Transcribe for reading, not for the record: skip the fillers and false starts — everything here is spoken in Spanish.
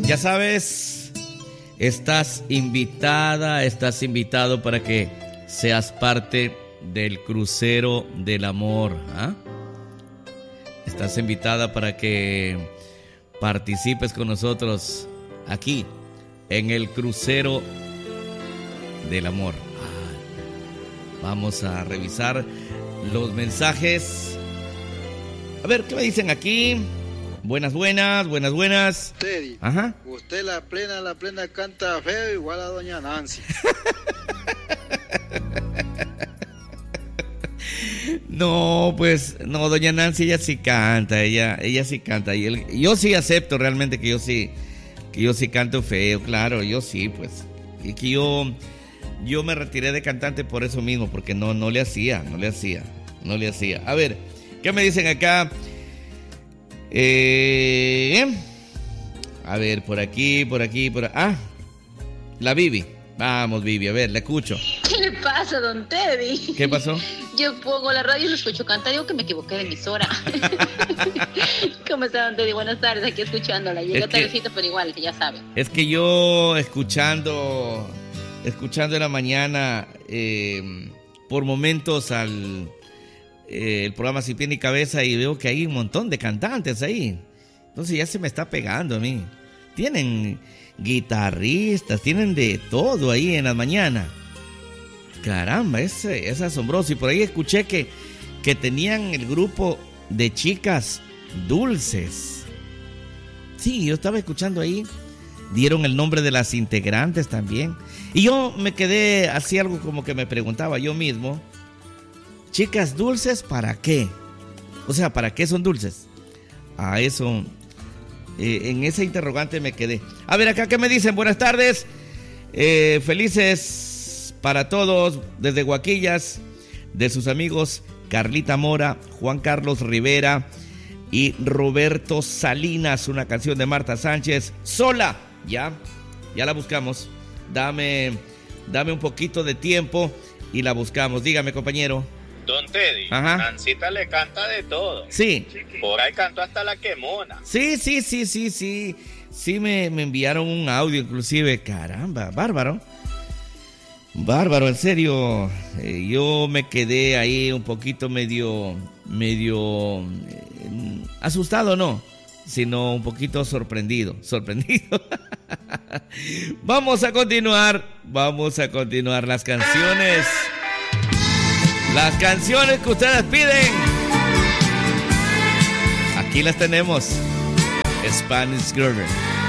Ya sabes, estás invitada, estás invitado para que seas parte del crucero del amor. ¿Ah? Estás invitada para que participes con nosotros aquí en el crucero del amor. Vamos a revisar los mensajes. A ver, ¿qué me dicen aquí? Buenas. Teddy, ajá. Usted la plena canta feo igual a doña Nancy. No, pues, no, doña Nancy, ella sí canta. Yo sí acepto realmente que yo sí canto feo, claro, yo sí, pues. Y que yo me retiré de cantante por eso mismo, porque no le hacía. A ver, ¿qué me dicen acá? A ver, por aquí. La Vivi. Vamos, Vivi, a ver, la escucho. ¿Qué le pasa, don Teddy? ¿Qué pasó? Yo pongo la radio y lo escucho cantar, digo que me equivoqué de emisora. ¿Cómo está, don Teddy? Buenas tardes, aquí escuchándola. Llega tardecito, pero igual, ya sabe. Es que yo escuchando en la mañana, por momentos el programa Sin Pie ni Cabeza, y veo que hay un montón de cantantes ahí. Entonces ya se me está pegando a mí. Tienen guitarristas, tienen de todo ahí en la mañana. Caramba, es asombroso. Y por ahí escuché que tenían el grupo de chicas dulces. Sí, yo estaba escuchando ahí. Dieron el nombre de las integrantes también. Y yo me quedé así, algo como que me preguntaba yo mismo: chicas dulces, ¿para qué? O sea, ¿para qué son dulces? A eso, en esa interrogante me quedé. A ver, acá, ¿qué me dicen? Buenas tardes. Felices para todos desde Guaquillas, de sus amigos Carlita Mora, Juan Carlos Rivera y Roberto Salinas. Una canción de Marta Sánchez, Sola. Ya la buscamos. Dame un poquito de tiempo y la buscamos. Dígame, compañero. Don Teddy, ajá. Nancita le canta de todo. Sí. Por ahí cantó hasta la quemona. Sí. Sí, me enviaron un audio inclusive. Caramba, bárbaro, en serio. Yo me quedé ahí un poquito medio asustado, no, sino un poquito sorprendido. Vamos a continuar las canciones. Las canciones que ustedes piden, aquí las tenemos. Spanish Girl.